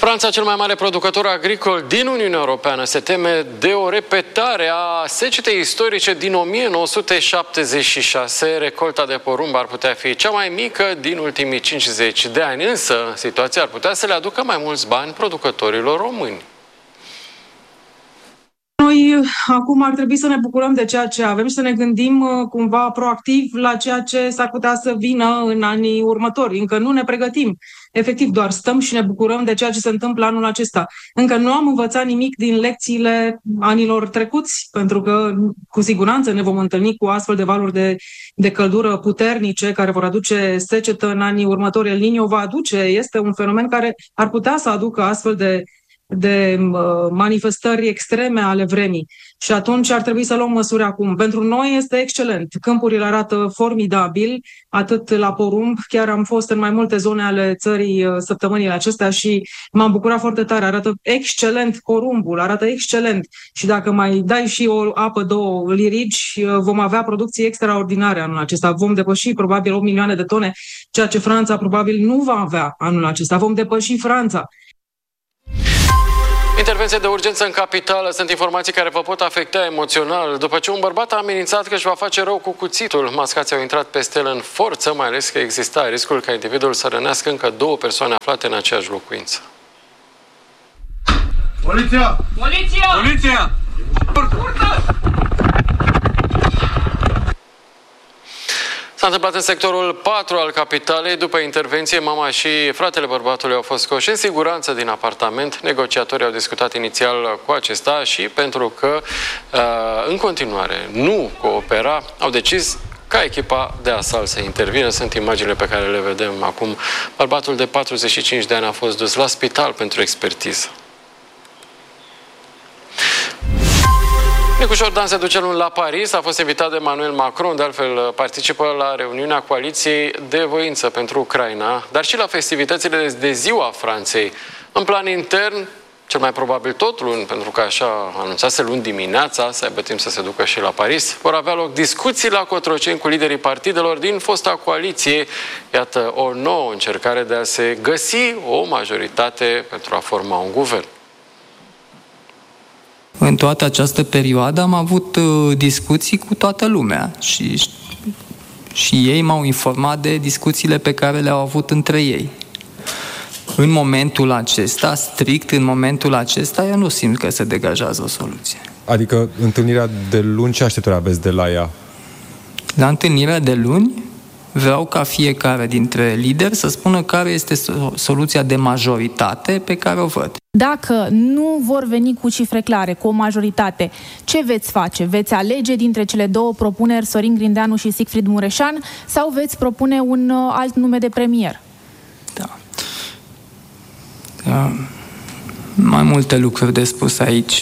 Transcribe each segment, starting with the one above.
Franța, cel mai mare producător agricol din Uniunea Europeană, se teme de o repetare a secetei istorice din 1976. Recolta de porumb ar putea fi cea mai mică din ultimii 50 de ani, însă situația ar putea să le aducă mai mulți bani producătorilor români. Noi acum ar trebui să ne bucurăm de ceea ce avem și să ne gândim cumva proactiv la ceea ce s-ar putea să vină în anii următori. Încă nu ne pregătim. Efectiv, doar stăm și ne bucurăm de ceea ce se întâmplă anul acesta. Încă nu am învățat nimic din lecțiile anilor trecuți, pentru că cu siguranță ne vom întâlni cu astfel de valuri de căldură puternice care vor aduce secetă în anii următori. El Niño va aduce, este un fenomen care ar putea să aducă astfel de manifestări extreme ale vremii. Și atunci ar trebui să luăm măsuri acum. Pentru noi este excelent. Câmpurile arată formidabil, atât la porumb, chiar am fost în mai multe zone ale țării săptămânile acestea și m-am bucurat foarte tare. Arată excelent porumbul, arată excelent. Și dacă mai dai și o apă, două, îl irigi, vom avea producții extraordinare anul acesta. Vom depăși probabil 8 milioane de tone, ceea ce Franța probabil nu va avea anul acesta. Vom depăși Franța. Intervenție de urgență în capitală. Sunt informații care vă pot afecta emoțional. După ce un bărbat a amenințat că își va face rău cu cuțitul, mascații au intrat peste el în forță, mai ales că exista riscul ca individul să rănească încă 2 persoane aflate în aceeași locuință. Poliția! Poliția! Poliția! S-a întâmplat în sectorul 4 al capitalei. După intervenție, mama și fratele bărbatului au fost scoși în siguranță din apartament. Negociatorii au discutat inițial cu acesta și pentru că în continuare nu coopera, au decis ca echipa de asalt să intervină. Sunt imaginile pe care le vedem acum. Bărbatul de 45 de ani a fost dus la spital pentru expertiză. Nicușor Dan se duce luni la Paris, a fost invitat de Emmanuel Macron, de altfel participă la reuniunea Coaliției de Voință pentru Ucraina, dar și la festivitățile de Ziua Franței. În plan intern, cel mai probabil tot luni, pentru că așa anunțase luni dimineața, să aibă timp să se ducă și la Paris, vor avea loc discuții la Cotroceni cu liderii partidelor din fosta coaliție. Iată o nouă încercare de a se găsi o majoritate pentru a forma un guvern. În toată această perioadă am avut discuții cu toată lumea și ei m-au informat de discuțiile pe care le-au avut între ei. În momentul acesta, strict în momentul acesta, eu nu simt că se degajează o soluție. Adică întâlnirea de luni, ce așteptări aveți de la ea? La întâlnirea de luni vreau ca fiecare dintre lideri să spună care este soluția de majoritate pe care o văd. Dacă nu vor veni cu cifre clare, cu o majoritate, ce veți face? Veți alege dintre cele 2 propuneri, Sorin Grindeanu și Sigfrid Mureșan, sau veți propune un alt nume de premier? Da. Mai multe lucruri de spus aici.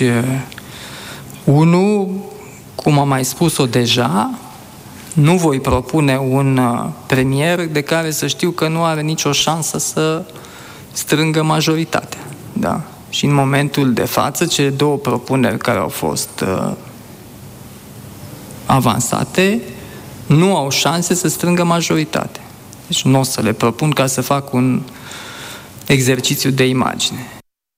Unu, cum am mai spus-o deja, nu voi propune un premier de care să știu că nu are nicio șansă să strângă majoritatea. Da. Și în momentul de față, cele 2 propuneri care au fost avansate nu au șanse să strângă majoritate. Deci nu o să le propun ca să fac un exercițiu de imagine.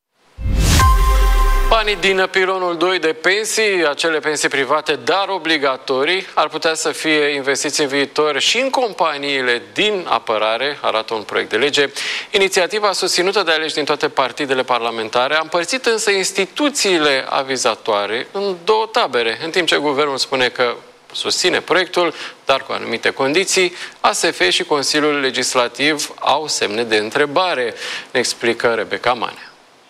Banii din pilonul 2 de pensii, acele pensii private, dar obligatorii, ar putea să fie investiți în viitor și în companiile din apărare, arată un proiect de lege. Inițiativa susținută de aleși din toate partidele parlamentare a împărțit însă instituțiile avizatoare în 2 tabere, în timp ce guvernul spune că susține proiectul, dar cu anumite condiții. ASF și Consiliul Legislativ au semne de întrebare, ne explică Rebecca Manea.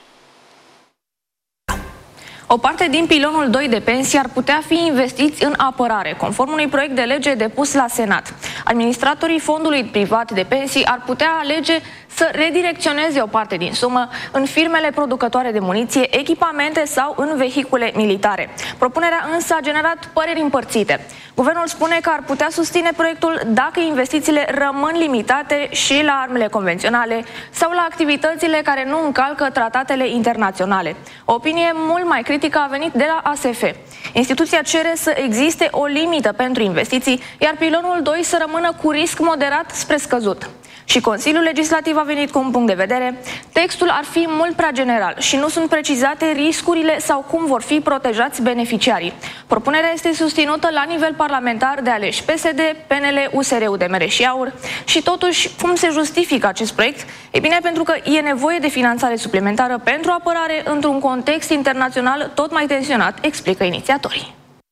O parte din pilonul 2 de pensii ar putea fi investiți în apărare, conform unui proiect de lege depus la Senat. Administratorii fondului privat de pensii ar putea alege să redirecționeze o parte din sumă în firmele producătoare de muniție, echipamente sau în vehicule militare. Propunerea însă a generat păreri împărțite. Guvernul spune că ar putea susține proiectul dacă investițiile rămân limitate și la armele convenționale sau la activitățile care nu încalcă tratatele internaționale. O opinie mult mai critică a venit de la ASF. Instituția cere să existe o limită pentru investiții, iar pilonul 2 să rămână cu risc moderat spre scăzut. Și Consiliul Legislativ a venit cu un punct de vedere. Textul ar fi mult prea general și nu sunt precizate riscurile sau cum vor fi protejați beneficiarii. Propunerea este susținută la nivel parlamentar de aleși PSD, PNL, USR, UDMR și AUR. Și totuși, cum se justifică acest proiect? E bine, pentru că e nevoie de finanțare suplimentară pentru apărare într-un context internațional tot mai tensionat, explică inițiatorii.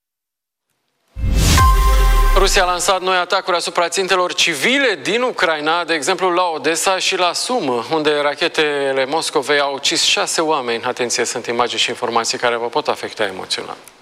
Rusia a lansat noi atacuri asupra țintelor civile din Ucraina, de exemplu la Odessa și la Sumă, unde rachetele Moscovei au ucis 6 oameni. Atenție, sunt imagini și informații care vă pot afecta emoțional.